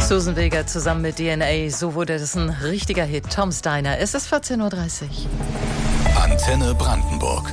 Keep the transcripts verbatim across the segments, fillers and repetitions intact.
Susan Vega zusammen mit D N A, so wurde das ein richtiger Hit. Tom's Diner, es ist vierzehn Uhr dreißig. Antenne Brandenburg.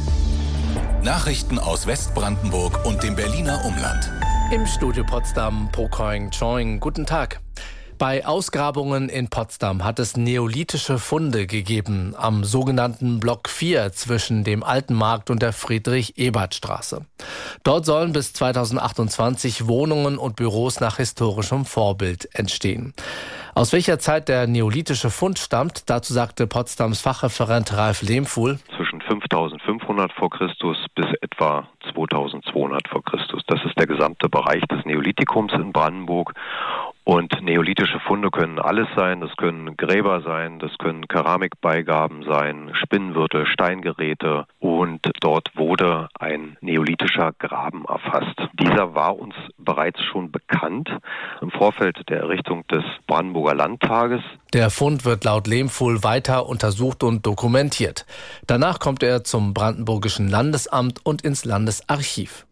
Nachrichten aus Westbrandenburg und dem Berliner Umland. Im Studio Potsdam, Pokoing Choing. Guten Tag. Bei Ausgrabungen in Potsdam hat es neolithische Funde gegeben am sogenannten Block vier zwischen dem Alten Markt und der Friedrich-Ebert-Straße. Dort sollen bis zweitausendachtundzwanzig Wohnungen und Büros nach historischem Vorbild entstehen. Aus welcher Zeit der neolithische Fund stammt, dazu sagte Potsdams Fachreferent Ralf Lehmfuhl: Zwischen fünftausendfünfhundert vor Christus bis etwa zweitausendzweihundert vor Christus. Das ist der gesamte Bereich des Neolithikums in Brandenburg. Und neolithische Funde können alles sein. Das können Gräber sein, das können Keramikbeigaben sein, Spinnwirte, Steingeräte. Und dort wurde ein neolithischer Graben erfasst. Dieser war uns bereits schon bekannt im Vorfeld der Errichtung des Brandenburger Landtages. Der Fund wird laut Lehmfuhl weiter untersucht und dokumentiert. Danach kommt er zum Brandenburgischen Landesamt und ins Landesarchiv.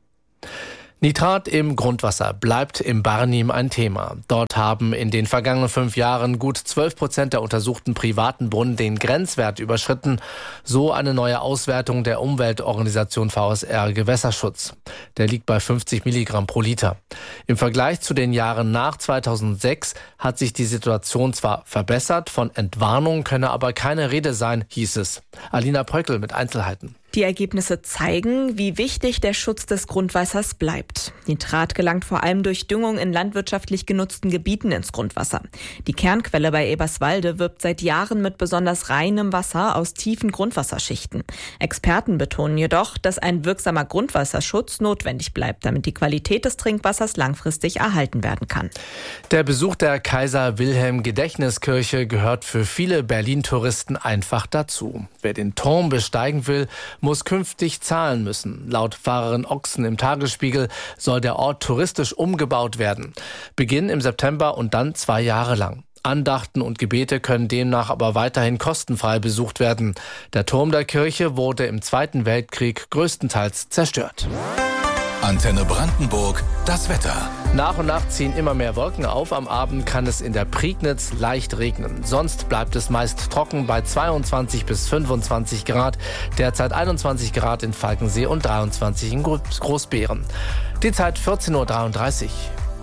Nitrat im Grundwasser bleibt im Barnim ein Thema. Dort haben in den vergangenen fünf Jahren gut zwölf Prozent der untersuchten privaten Brunnen den Grenzwert überschritten. So eine neue Auswertung der Umweltorganisation V S R Gewässerschutz. Der liegt bei fünfzig Milligramm pro Liter. Im Vergleich zu den Jahren nach zweitausendsechs hat sich die Situation zwar verbessert, von Entwarnung könne aber keine Rede sein, hieß es. Alina Pröckel mit Einzelheiten. Die Ergebnisse zeigen, wie wichtig der Schutz des Grundwassers bleibt. Nitrat gelangt vor allem durch Düngung in landwirtschaftlich genutzten Gebieten ins Grundwasser. Die Kernquelle bei Eberswalde wirbt seit Jahren mit besonders reinem Wasser aus tiefen Grundwasserschichten. Experten betonen jedoch, dass ein wirksamer Grundwasserschutz notwendig bleibt, damit die Qualität des Trinkwassers langfristig erhalten werden kann. Der Besuch der Kaiser-Wilhelm-Gedächtniskirche gehört für viele Berlin-Touristen einfach dazu. Wer den Turm besteigen will, muss künftig zahlen müssen. Laut Pfarrerin Ochsen im Tagesspiegel soll der Ort touristisch umgebaut werden. Beginn im September und dann zwei Jahre lang. Andachten und Gebete können demnach aber weiterhin kostenfrei besucht werden. Der Turm der Kirche wurde im Zweiten Weltkrieg größtenteils zerstört. Antenne Brandenburg, das Wetter. Nach und nach ziehen immer mehr Wolken auf. Am Abend kann es in der Prignitz leicht regnen. Sonst bleibt es meist trocken bei zweiundzwanzig bis fünfundzwanzig Grad. Derzeit einundzwanzig Grad in Falkensee und dreiundzwanzig in Großbeeren. Die Zeit vierzehn Uhr dreiunddreißig.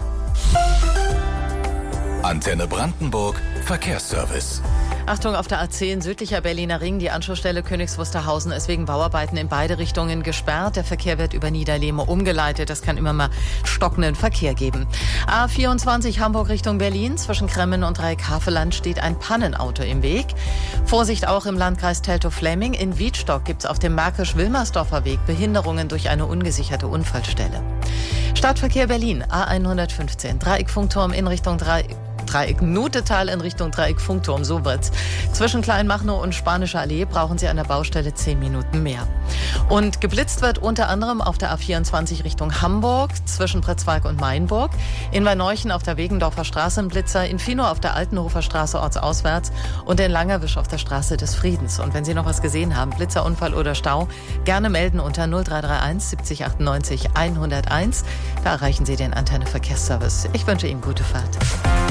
Antenne Brandenburg, Verkehrsservice. Achtung, auf der A zehn südlicher Berliner Ring, die Anschlussstelle Königs Wusterhausen ist wegen Bauarbeiten in beide Richtungen gesperrt. Der Verkehr wird über Niederlehme umgeleitet. Das kann immer mal stockenden Verkehr geben. A vierundzwanzig Hamburg Richtung Berlin. Zwischen Kremmen und Dreieck-Havelland steht ein Pannenauto im Weg. Vorsicht auch im Landkreis Teltow-Fläming. In Wiedstock gibt es auf dem Märkisch-Wilmersdorfer Weg Behinderungen durch eine ungesicherte Unfallstelle. Stadtverkehr Berlin, A hundertfünfzehn. Dreieck-Funkturm in Richtung Dreieck. Dreieck Nutetal in Richtung Dreieck Funkturm, so wird's. Zwischen Kleinmachnow und Spanische Allee brauchen Sie an der Baustelle zehn Minuten mehr. Und geblitzt wird unter anderem auf der A vierundzwanzig Richtung Hamburg, zwischen Pretzwalk und Mainburg. In Weineuchen auf der Wegendorfer Straße ein Blitzer, in Finow auf der Altenhofer Straße ortsauswärts und in Langerwisch auf der Straße des Friedens. Und wenn Sie noch was gesehen haben, Blitzerunfall oder Stau, gerne melden unter null drei drei eins siebzig achtundneunzig hunderteins. Da erreichen Sie den Antenne Verkehrsservice. Ich wünsche Ihnen gute Fahrt.